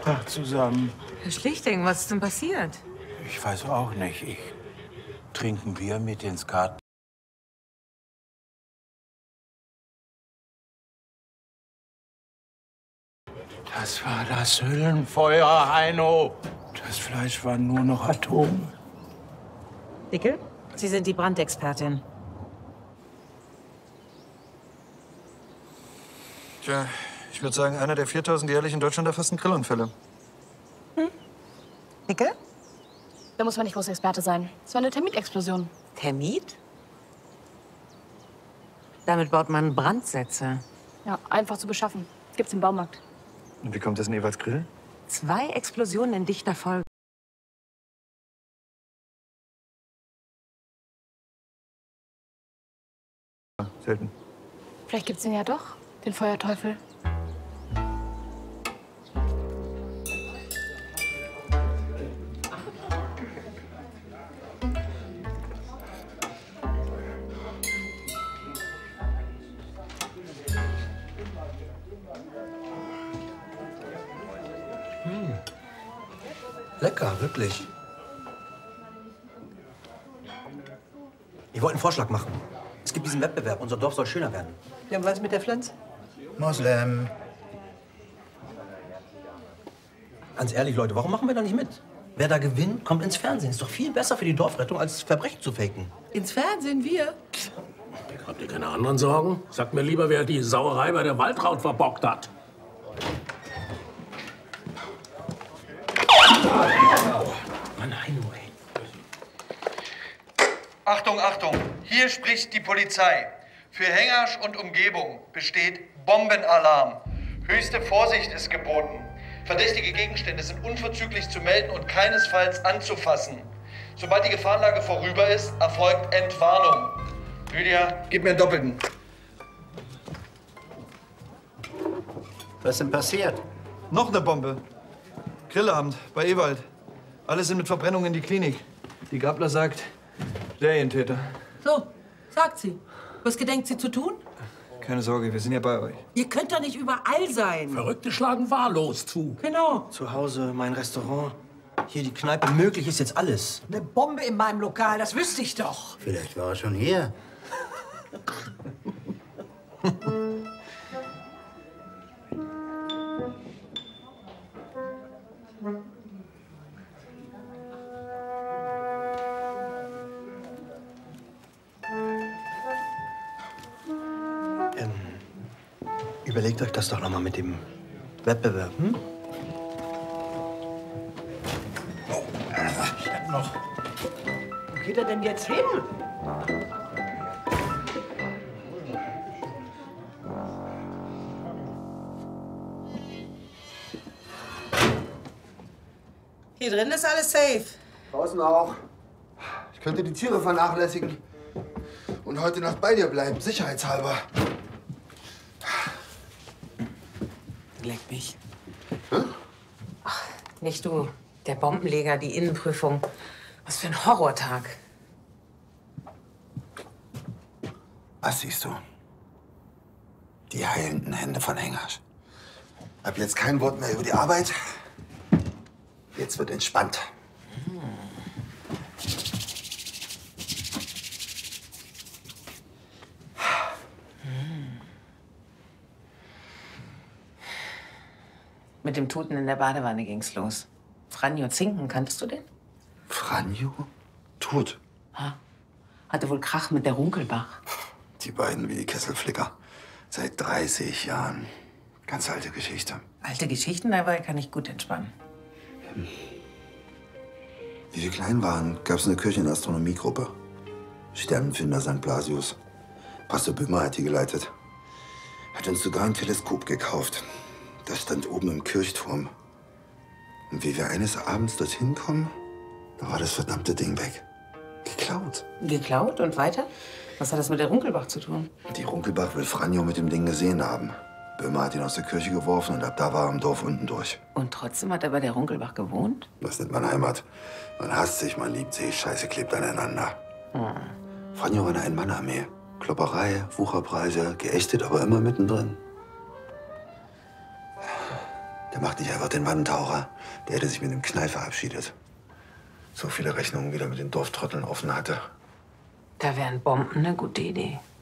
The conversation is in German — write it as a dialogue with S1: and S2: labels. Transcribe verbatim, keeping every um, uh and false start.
S1: Tag zusammen.
S2: Herr Schlichting, was ist denn passiert?
S1: Ich weiß auch nicht. Ich trinke ein Bier mit ins Skat. Das war das Hüllenfeuer, Heino. Das Fleisch war nur noch Atom.
S2: Dickel, Sie sind die Brandexpertin.
S3: Tja, ich würde sagen, einer der viertausend jährlich in Deutschland erfassten Grillunfälle.
S2: Hm? Dickel?
S4: Da muss man nicht großer Experte sein. Es war eine Termitexplosion.
S2: Termit? Damit baut man Brandsätze.
S4: Ja, einfach zu beschaffen. Gibt's im Baumarkt.
S3: Und wie kommt das in Ewerts Grill?
S2: Zwei Explosionen in dichter Folge.
S3: Selten.
S4: Vielleicht gibt's ihn ja doch, den Feuerteufel.
S5: Hm. Lecker, wirklich. Ich wollte einen Vorschlag machen. Es gibt diesen Wettbewerb. Unser Dorf soll schöner werden. Ja, was mit der Pflanze?
S6: Moslem.
S5: Ganz ehrlich, Leute, warum machen wir da nicht mit? Wer da gewinnt, kommt ins Fernsehen. Ist doch viel besser für die Dorfrettung, als Verbrechen zu faken.
S7: Ins Fernsehen, wir?
S8: Habt ihr keine anderen Sorgen? Sagt mir lieber, wer die Sauerei bei der Waldraut verbockt hat.
S5: Mann, Heino, ey.
S9: Achtung, Achtung! Hier spricht die Polizei. Für Hengersch und Umgebung besteht Bombenalarm. Höchste Vorsicht ist geboten. Verdächtige Gegenstände sind unverzüglich zu melden und keinesfalls anzufassen. Sobald die Gefahrenlage vorüber ist, erfolgt Entwarnung. Lydia, gib mir einen Doppelten.
S6: Was ist denn passiert?
S3: Noch eine Bombe. Grillabend bei Ewald. Alle sind mit Verbrennung in die Klinik. Die Gabler sagt, Serientäter.
S7: So, sagt sie. Was gedenkt sie zu tun?
S3: Keine Sorge, wir sind ja bei euch.
S7: Ihr könnt doch nicht überall sein.
S8: Verrückte schlagen wahllos zu.
S7: Genau.
S5: Zu Hause, mein Restaurant. Hier die Kneipe. Möglich ist jetzt alles.
S7: Eine Bombe in meinem Lokal, das wüsste ich doch.
S6: Vielleicht war er schon hier.
S5: Ähm, überlegt euch das doch noch mal mit dem Wettbewerb, hm?
S6: Ich hab noch.
S7: Wo geht er denn jetzt hin? Hier drin ist alles safe.
S10: Draußen auch. Ich könnte die Tiere vernachlässigen und heute Nacht bei dir bleiben, sicherheitshalber.
S2: Leck mich. Hm? Ach, nicht du. Der Bombenleger, die Innenprüfung. Was für ein Horrortag.
S10: Was siehst du? Die heilenden Hände von Hengersch. Ab jetzt kein Wort mehr über die Arbeit. Jetzt wird entspannt.
S2: Hm. Mit dem Toten in der Badewanne ging's los. Franjo Zinken, kanntest du den?
S10: Franjo? Tot?
S2: Ha. Hatte wohl Krach mit der Runkelbach.
S10: Die beiden wie die Kesselflicker. Seit dreißig Jahren. Ganz alte Geschichte.
S2: Alte Geschichten, dabei kann ich gut entspannen.
S10: Wie wir klein waren, gab es eine Kirchenastronomiegruppe. Sternenfinder Sankt Blasius. Pastor Böhmer hat die geleitet. Hat uns sogar ein Teleskop gekauft. Das stand oben im Kirchturm. Und wie wir eines Abends dorthin kommen, da war das verdammte Ding weg. Geklaut.
S2: Geklaut und weiter? Was hat das mit der Runkelbach zu tun?
S10: Die Runkelbach will Franjo mit dem Ding gesehen haben. Böhmer hat ihn aus der Kirche geworfen und ab da war er im Dorf unten durch.
S2: Und trotzdem hat er bei der Runkelbach gewohnt?
S10: Das nennt man Heimat. Man hasst sich, man liebt sich, Scheiße klebt aneinander. Hm. Franjo war eine Ein-Mann-Armee. Klopperei, Wucherpreise, geächtet, aber immer mittendrin. Der macht nicht einfach den Wandtaucher. Der hätte sich mit dem Knall verabschiedet. So viele Rechnungen, wie er mit den Dorftrotteln offen hatte.
S2: Da wären Bomben eine gute Idee.